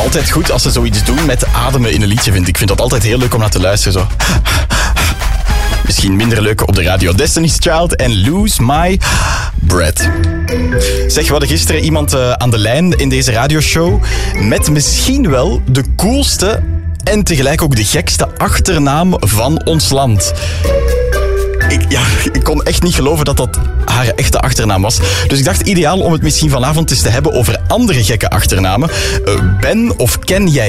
altijd goed als ze zoiets doen met ademen in een liedje, vind ik. Ik vind dat altijd heel leuk om naar te luisteren, zo. Misschien minder leuk op de radio. Destiny's Child en Lose My Breath. Zeg, we hadden gisteren iemand aan de lijn in deze radioshow met misschien wel de coolste en tegelijk ook de gekste achternaam van ons land. Ik kon echt niet geloven dat dat haar echte achternaam was. Dus ik dacht ideaal om het misschien vanavond eens te hebben over andere gekke achternamen. Ben of ken jij